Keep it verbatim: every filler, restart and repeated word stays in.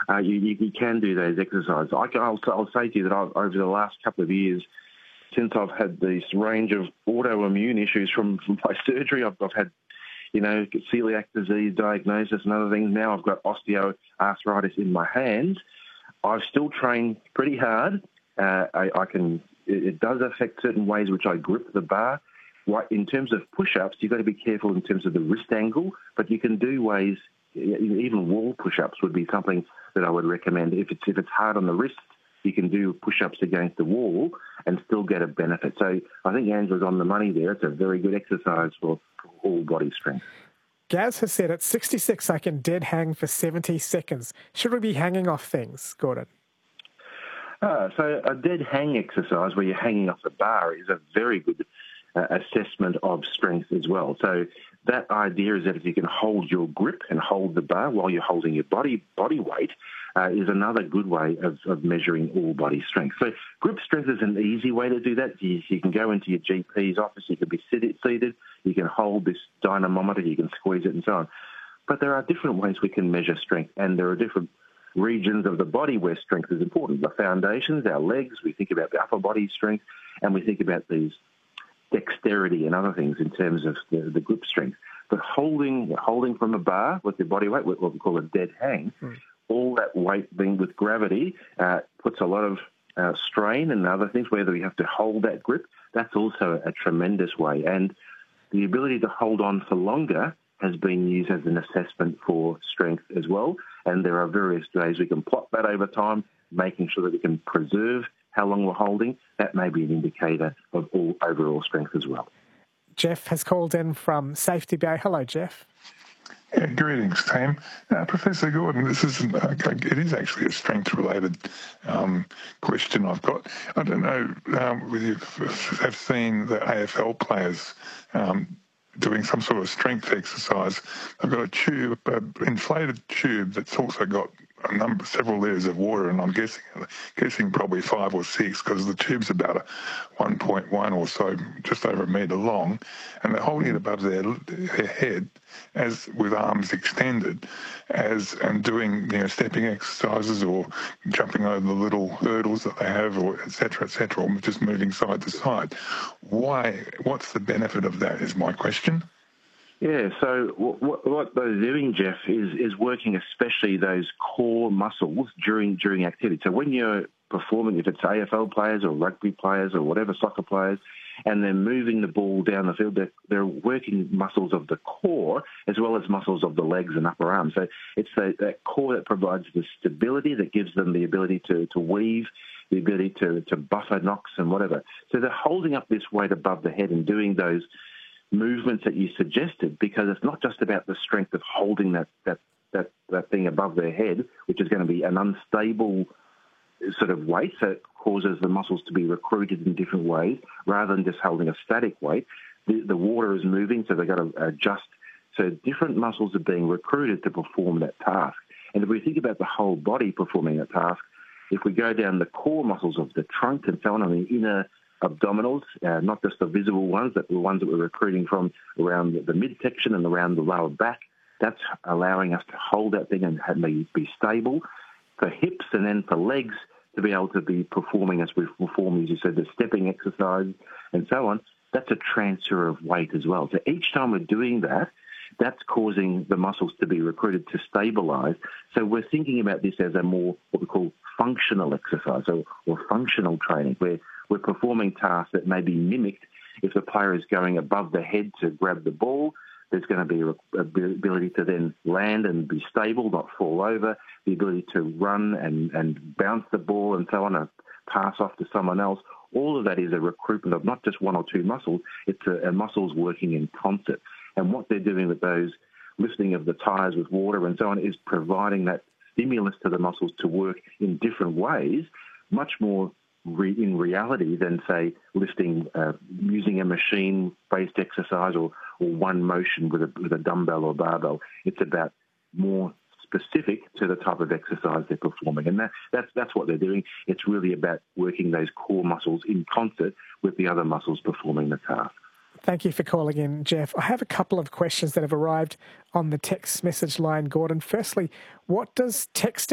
uh, you, you, you can do those exercises. I can, I'll, I'll say to you that I've, over the last couple of years, since I've had this range of autoimmune issues from, from my surgery, I've, I've had, you know, celiac disease diagnosis and other things. Now I've got osteoarthritis in my hands. I've still trained pretty hard. Uh, I, I can. It, it does affect certain ways which I grip the bar. In terms of push-ups, you've got to be careful in terms of the wrist angle, but you can do ways, even wall push-ups would be something that I would recommend. If it's if it's hard on the wrist, you can do push-ups against the wall and still get a benefit. So I think Angela's on the money there. It's a very good exercise for all body strength. Gaz has said at sixty-six I can dead hang for seventy seconds. Should we be hanging off things, Gordon? Uh, so a dead hang exercise where you're hanging off the bar is a very good uh, assessment of strength as well. So that idea is that if you can hold your grip and hold the bar while you're holding your body body weight uh, is another good way of, of measuring all body strength. So grip strength is an easy way to do that. You, you can go into your G P's office, you can be seated, seated, you can hold this dynamometer, you can squeeze it and so on. But there are different ways we can measure strength, and there are different regions of the body where strength is important. The foundations, our legs, we think about the upper body strength, and we think about these dexterity and other things in terms of the, the grip strength. But holding holding from a bar with your body weight, what we call a dead hang, mm. all that weight being with gravity uh, puts a lot of uh, strain and other things, whether you have to hold that grip. That's also a tremendous way. And the ability to hold on for longer has been used as an assessment for strength as well. And there are various ways we can plot that over time, making sure that we can preserve how long we're holding. That may be an indicator of all overall strength as well. Jeff has called in from Safety Bay. Hello, Jeff. Yeah, greetings, team. Uh, Professor Gordon, this isn't, uh, it is actually a strength-related um, question I've got. I don't know um, whether you have seen the A F L players um, doing some sort of strength exercise. I've got a tube, an inflated tube that's also got a number, several layers of water, and I'm guessing, guessing probably five or six, because the tube's about a one point one or so, just over a metre long, and they're holding it above their, their head, as with arms extended, as and doing, you know, stepping exercises or jumping over the little hurdles that they have, or et cetera, et cetera, or just moving side to side. Why? What's the benefit of that? Is my question. Yeah, so what, what they're doing, Jeff, is is working especially those core muscles during during activity. So when you're performing, if it's A F L players or rugby players or whatever, soccer players, and they're moving the ball down the field, they're, they're working muscles of the core as well as muscles of the legs and upper arms. So it's the, that core that provides the stability, that gives them the ability to, to weave, the ability to, to buffer knocks and whatever. So they're holding up this weight above the head and doing those movements that you suggested, because it's not just about the strength of holding that that that, that thing above their head, which is going to be an unstable sort of weight, so it causes the muscles to be recruited in different ways rather than just holding a static weight. The, the water is moving, so they've got to adjust. So different muscles are being recruited to perform that task. And if we think about the whole body performing that task, if we go down the core muscles of the trunk and so on, and the inner abdominals, uh, not just the visible ones, but the ones that we're recruiting from around the, the midsection and around the lower back, that's allowing us to hold that thing and have, be, be stable. For hips and then for legs to be able to be performing as we perform, as you said, the stepping exercise and so on, that's a transfer of weight as well. So each time we're doing that, that's causing the muscles to be recruited to stabilise. So we're thinking about this as a more what we call functional exercise or, or functional training, where we're performing tasks that may be mimicked. If the player is going above the head to grab the ball, there's going to be a ability to then land and be stable, not fall over, the ability to run and, and bounce the ball and so on, and pass off to someone else. All of that is a recruitment of not just one or two muscles, it's a, a muscles working in concert. And what they're doing with those lifting of the tyres with water and so on is providing that stimulus to the muscles to work in different ways, much more re- in reality than, say, lifting, uh, using a machine-based exercise or, or one motion with a, with a dumbbell or barbell. It's about more specific to the type of exercise they're performing. And that, that's, that's what they're doing. It's really about working those core muscles in concert with the other muscles performing the task. Thank you for calling in, Jeff. I have a couple of questions that have arrived on the text message line, Gordon. Firstly, what does texting